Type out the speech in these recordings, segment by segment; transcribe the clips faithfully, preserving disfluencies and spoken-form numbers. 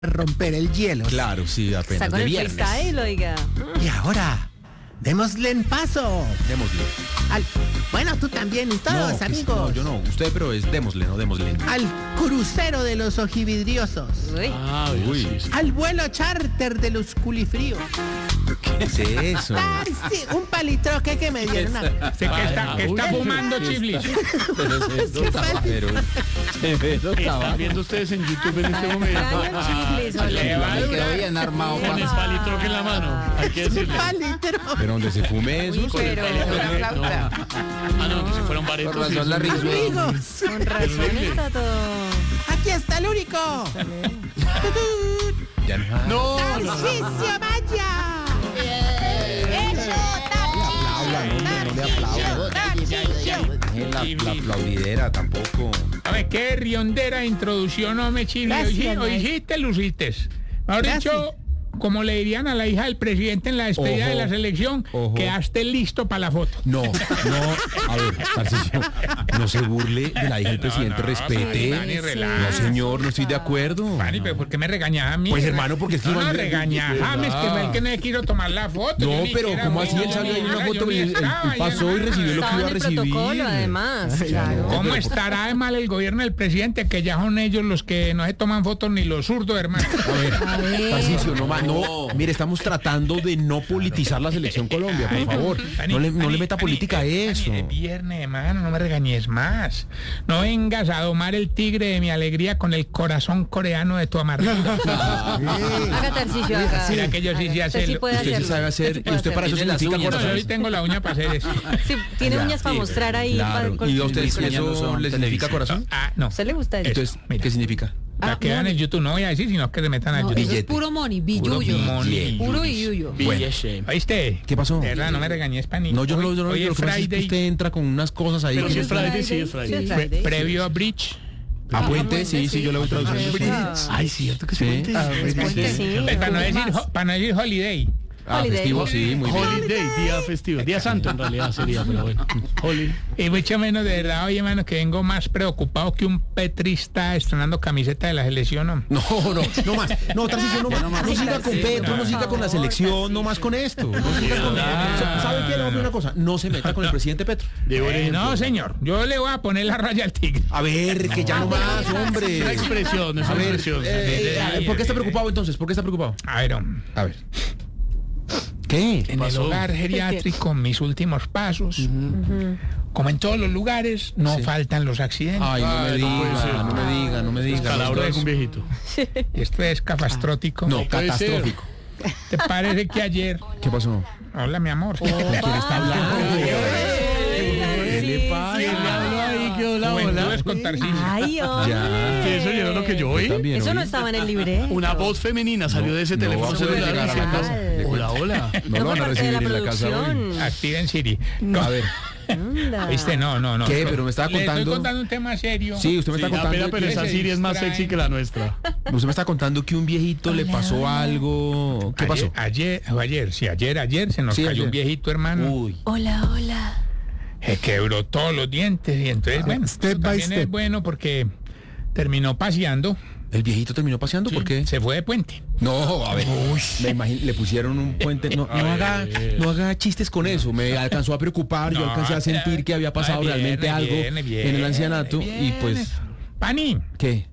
romper el hielo. Claro, sí, apenas Sacó de el viernes. freestyle, oiga. Y ahora, démosle en paso. Démosle. Al, bueno, tú también y todos, No, que- amigos. no, yo no. Usted, pero es démosle, no démosle. Al crucero de los ojividriosos. Uy. Ah, Uy. sí, sí. Al vuelo charter de los culifríos. ¿Qué es eso? Ah, sí, un palitroque que me dieron a... Sé que está, que está Uy. fumando chiblis. Pero es ¿Qué pasa? pero, pero ¿Qué están viendo ustedes en YouTube en este momento? Extraño chiblis, Le oye. va a Me quedó durar. bien armado con el palitroque en la mano. Hay que Un decirle. palitro. pero donde se fume eso. Uy, pero No. Ah, no, que si fueron Por baretos. razón la risa. Amigos, con razón está todo. aquí está el único. Ya no. No, no, ¡Tarcisio Maya! No le aplaudan. La, la aplaudidera tampoco. A ver, qué riondera introducción, no me chiblis. Gracias, Hoy, hoy maestro. hiciste, luciste. Mejor Gracias. dicho, como le dirían a la hija del presidente en la despedida Ojo, de la selección, ojo. quedaste listo para la foto. No, no, a ver, Tarcisio, no se burle de la hija del presidente, no, respete. Fanny, relaja. No, señor, no estoy de acuerdo. Fanny, pero ¿por qué me regañas a mí? Pues, hermano, porque es que no, no, igual- regaña a James, que fue el que no le quiero tomar la foto. No, Yo ni pero siquiera ¿cómo voy, así? yo Él salió ni en una nada, foto yo ni y él- él estaba, pasó yo y nada. recibió lo que Estaba iba a en el recibir. protocolo, además. Claro. ¿Cómo estará de mal el gobierno del presidente? Que ya son ellos los que no se toman fotos ni los zurdos, hermano. A ver, A ver. Tarcisio, no, ma- no, mire, estamos tratando de no politizar la selección Colombia, por Ay, favor. Fanny, No le, no Fanny, le meta Fanny, política a eh, eso. Fanny, es viernes, hermano, no me regañes más. No vengas a domar el tigre de mi alegría con el corazón coreano de tu amargura. Haga Tarcisio, haga. Mira que yo sí sé Usted sí hacerlo. puede Usted sí hacerlo. sabe hacer, sí puede y usted para eso hacerlo. significa No, yo corazón. hoy tengo la uña para hacer eso. Sí, tiene Ya, uñas para sí, mostrar ahí. Claro. para- ¿Y a usted con- eso le significa corazón? Ah, no. ¿A usted le gusta eso? Entonces, mira. ¿qué significa? La Ah, que dan en YouTube no voy a decir, sino que se metan a No, YouTube. eso es Billete. puro money, Puro billuyo. money. Puro billuyo. Bueno. ¿Oíste? ¿Qué pasó? De verdad, no me regañes, Pani. No, yo no, Hoy- yo no, hoy lo es que pasa es que Friday, usted entra con unas cosas ahí. Pero que- si es Friday, sí es Sí, Friday. es pre- Friday. previo a Bridge. A Puente, sí, sí, yo le voy traduciendo. Ah. Ay, cierto que Sí. sí. Ah, Es puente, sí. Pues, para, no ¿qué decir, más? ho- para no decir holiday. Ah, Holiday. festivo, sí, muy bien. Holiday, día festivo. Día santo en realidad sería, pero bueno. Holiday. Y mucho menos de verdad, oye, hermano, que vengo más preocupado que un petrista estrenando camiseta de la selección. ¿No? No, no, no más. No, Tarcisio, no más. No siga con Petro, no siga con la selección, no más con esto. No siga con... ¿Sabe qué? Le voy a pedir una cosa. No se meta con el presidente Petro. De buen Eh, ejemplo. no, señor, yo le voy a poner la raya al tigre. A ver, que ya no más, Es una hombre. expresión, es A una ver, expresión. eh, eh, ¿por qué está preocupado entonces? ¿Por qué está preocupado? A ver, hombre, A ver. ¿Qué? en el pasó? hogar geriátrico, mis últimos pasos, como en todos los lugares, no Sí. faltan los accidentes. Ay, no me Ay, no puede ser. diga, no me diga, no me diga. Palabra de Esto un es- viejito. Esto es catastrófico. No, puede catastrófico. ¿Te parece que ayer... ¿Qué pasó? Hola, mi amor. ¿Quién está hablando? ¿Qué le pasa? ¿Quién le habló ahí? ¿Qué hola, Juventudes hola? con Tarcisio. Ay, hombre. Ya. ¿Sí, eso oyeron lo que yo oí? Yo también Eso no oí. estaba en el libreto. Una voz femenina salió de ese no teléfono vamos a celular llegar a la diciendo, casa. Le hola, hola. No lo por van a parte de recibir la en la casa hoy. producción. Activen Siri. A ver, Anda. ¿Viste? No, no, no. ¿Qué? Pero me estaba Le contando- estoy contando un tema serio. sí, usted me está Sí, contando. apenas, pero que- esa se Siri es más distraen. sexy que la nuestra. Usted me está contando que un viejito le pasó algo. ¿Qué pasó? Ayer, ayer, ayer, sí, ayer, ayer se nos Sí, cayó ayer. un viejito, hermano. Uy. Hola, hola. Se quebró todos los dientes y entonces, bueno, step eso by también step. es bueno porque terminó paseando, ¿El viejito terminó paseando? ¿Por qué? se fue de puente. No, a ver. Me imagino, le pusieron un puente. No, no haga, no haga chistes con eso. Me alcanzó a preocupar. Yo No, alcancé a sentir que había pasado ay, viene, realmente algo viene, viene, en el ancianato. Y viene. pues, Pani, ¿qué?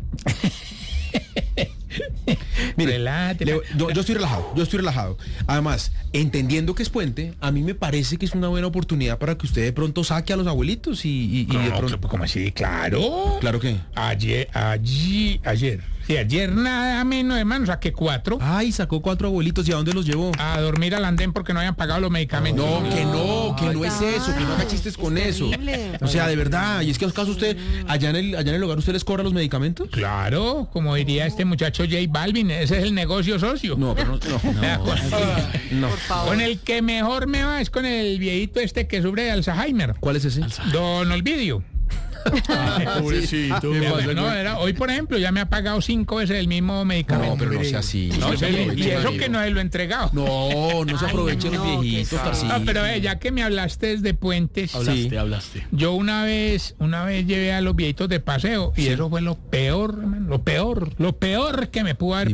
Mire, relájate. le- yo, yo estoy relajado, yo estoy relajado. Además, entendiendo que es puente, a mí me parece que es una buena oportunidad para que usted de pronto saque a los abuelitos y, y- y de No, pronto. ¿cómo así? Claro. Claro que. Ayer, allí, ayer. Sí, ayer nada menos, hermano, saqué cuatro. Ay, sacó cuatro abuelitos. ¿Y a dónde los llevó? A dormir al andén porque no habían pagado los medicamentos. No, que no, que no es eso, que no haga chistes con eso. terrible. O sea, de verdad, y es que acaso usted, allá en el, allá en el hogar, ¿usted les cobra los medicamentos? Claro, como diría este muchacho J Balvin, ese es el negocio socio. No, pero no, no, no. Por favor. Con el que mejor me va es con el viejito este que sufre de Alzheimer. ¿Cuál es ese? Don Olvidio. Pobrecito. ¿Qué No, pasa, no, güey? era- hoy, por ejemplo, ya me ha pagado cinco veces el mismo medicamento. No, pero no sea así. No, No se sí, aproveche, y eso amigo. que no se lo he entregado. No, no se Ay, aprovechen los no, viejitos, qué Tarcisio. No, pero eh, ya que me hablaste de puentes, Hablaste, Sí. hablaste. yo una vez, una vez llevé a los viejitos de paseo y eso fue lo peor, hermano, lo peor, lo peor que me pudo haber